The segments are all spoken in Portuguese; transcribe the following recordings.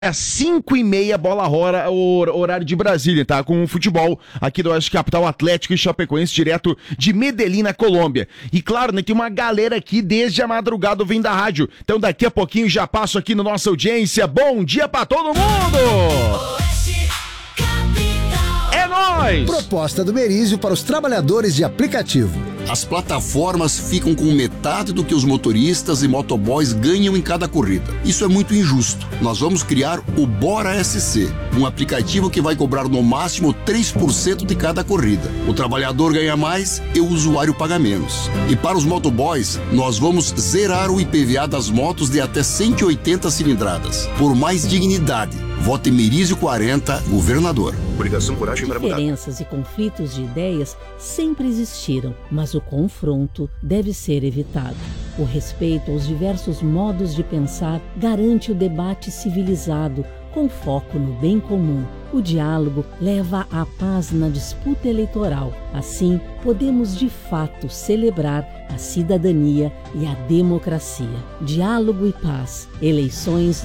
É 5h30, bola rola, horário de Brasília, tá? Com o futebol aqui do Oeste Capital, Atlético e Chapecoense, direto de Medellín, na Colômbia. E claro, né, que uma galera aqui desde a madrugada vem da rádio. Então daqui a pouquinho já passo aqui na nossa audiência. Bom dia pra todo mundo! É nóis! Proposta do Merizio para os trabalhadores de aplicativo. As plataformas ficam com metade do que os motoristas e motoboys ganham em cada corrida. Isso é muito injusto. Nós vamos criar o Bora SC, um aplicativo que vai cobrar no máximo 3% de cada corrida. O trabalhador ganha mais e o usuário paga menos. E para os motoboys, nós vamos zerar o IPVA das motos de até 180 cilindradas. Por mais dignidade. Vote Merizio 40, governador. Obrigação, coragem para mudar. Diferenças e conflitos de ideias sempre existiram, mas o confronto deve ser evitado. O respeito aos diversos modos de pensar garante o debate civilizado, com foco no bem comum. O diálogo leva à paz na disputa eleitoral. Assim, podemos de fato celebrar a cidadania e a democracia. Diálogo e paz. Eleições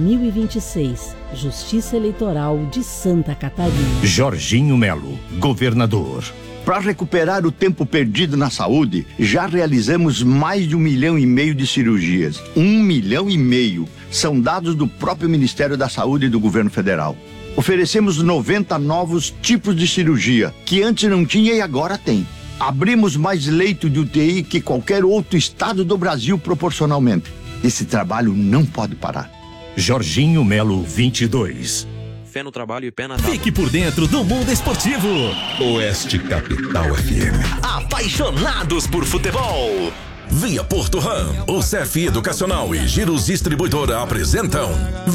2026. Justiça Eleitoral de Santa Catarina. Jorginho Melo, governador. Para recuperar o tempo perdido na saúde, já realizamos mais de 1,5 milhão de cirurgias. 1,5 milhão. São dados do próprio Ministério da Saúde e do Governo Federal. Oferecemos 90 novos tipos de cirurgia, que antes não tinha e agora tem. Abrimos mais leito de UTI que qualquer outro estado do Brasil proporcionalmente. Esse trabalho não pode parar. Jorginho Melo 22. Fé no trabalho e pé na tábua. Fique por dentro do mundo esportivo. Oeste Capital FM. Apaixonados por futebol. Via Porto Ram, o CEF Educacional e Giros Distribuidora apresentam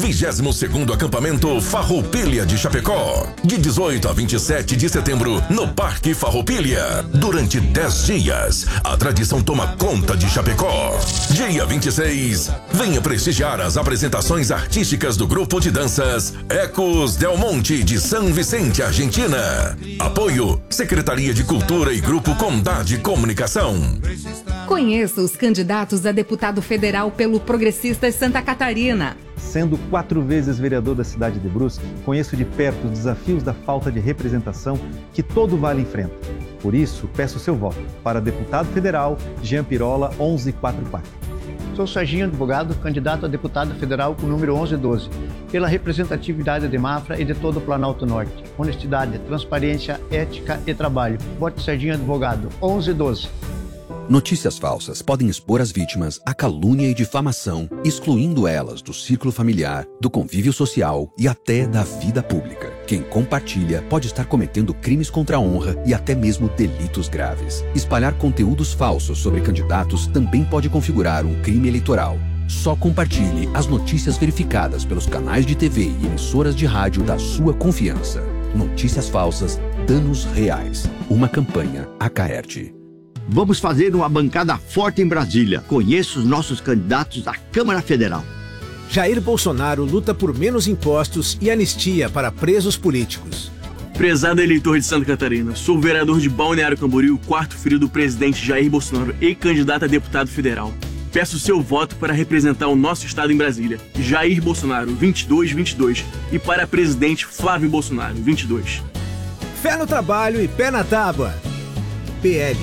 22º acampamento Farroupilha de Chapecó, de 18 a 27 de setembro, no Parque Farroupilha. Durante 10 dias, a tradição toma conta de Chapecó. Dia 26, venha prestigiar as apresentações artísticas do grupo de danças Ecos Del Monte de São Vicente, Argentina. Apoio, Secretaria de Cultura e Grupo Condade Comunicação. Conheça os candidatos a deputado federal pelo Progressistas Santa Catarina. Sendo 4 vezes vereador da cidade de Brusque, conheço de perto os desafios da falta de representação que todo Vale enfrenta. Por isso, peço seu voto para deputado federal Jean Pirola 1144. Sou Serginho Advogado, candidato a deputado federal com o número 1112, pela representatividade de Mafra e de todo o Planalto Norte. Honestidade, transparência, ética e trabalho. Vote Serginho Advogado 1112. Notícias falsas podem expor as vítimas à calúnia e difamação, excluindo elas do círculo familiar, do convívio social e até da vida pública. Quem compartilha pode estar cometendo crimes contra a honra e até mesmo delitos graves. Espalhar conteúdos falsos sobre candidatos também pode configurar um crime eleitoral. Só compartilhe as notícias verificadas pelos canais de TV e emissoras de rádio da sua confiança. Notícias falsas, danos reais. Uma campanha Acaerte. Vamos fazer uma bancada forte em Brasília. Conheça os nossos candidatos à Câmara Federal. Jair Bolsonaro luta por menos impostos e anistia para presos políticos. Prezado eleitor de Santa Catarina, sou vereador de Balneário Camboriú, quarto filho do presidente Jair Bolsonaro e candidato a deputado federal. Peço seu voto para representar o nosso estado em Brasília. Jair Bolsonaro, 2222. E para presidente Flávio Bolsonaro, 22. Fé no trabalho e pé na tábua. PL.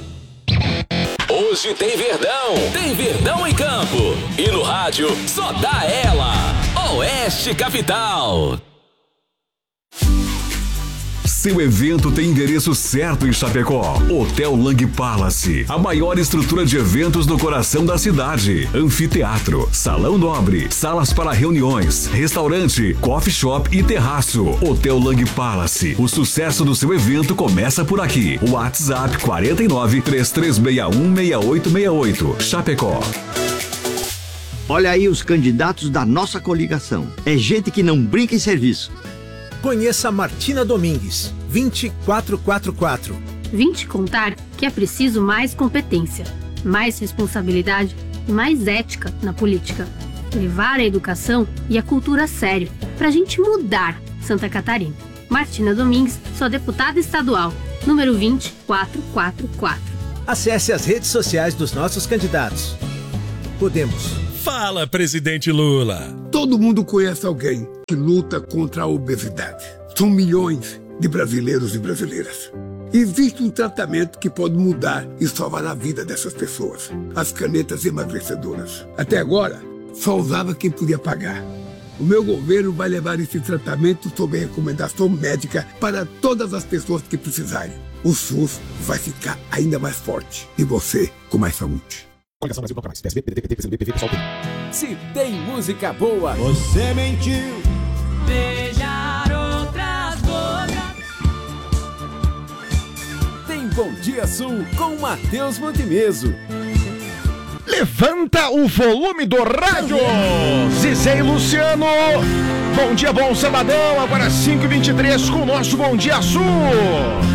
Hoje tem Verdão em campo. E no rádio, só dá ela, Oeste Capital. Seu evento tem endereço certo em Chapecó. Hotel Lang Palace, a maior estrutura de eventos no coração da cidade. Anfiteatro, salão nobre, salas para reuniões, restaurante, coffee shop e terraço. Hotel Lang Palace, o sucesso do seu evento começa por aqui. WhatsApp 49 3361 6868. Chapecó. Olha aí os candidatos da nossa coligação. É gente que não brinca em serviço. Conheça Martina Domingues, 20444. Vim te contar que é preciso mais competência, mais responsabilidade e mais ética na política. Levar a educação e a cultura a sério, pra gente mudar Santa Catarina. Martina Domingues, sua deputada estadual, número 20444. Acesse as redes sociais dos nossos candidatos. Podemos. Fala, presidente Lula. Todo mundo conhece alguém que luta contra a obesidade. São milhões de brasileiros e brasileiras. Existe um tratamento que pode mudar e salvar a vida dessas pessoas. As canetas emagrecedoras. Até agora, só usava quem podia pagar. O meu governo vai levar esse tratamento sob recomendação médica para todas as pessoas que precisarem. O SUS vai ficar ainda mais forte e você com mais saúde. Coligação Brasil Bloco Mais, PSB, PDT, PCB, PV, PSOL, Se tem música boa, você mentiu. Beijar outras bocas. Tem Bom Dia Sul com Matheus Montemeso. Levanta o volume do rádio. Zizé e Luciano. Bom dia, bom sabadão. Agora 5h23 com o nosso Bom Dia Sul.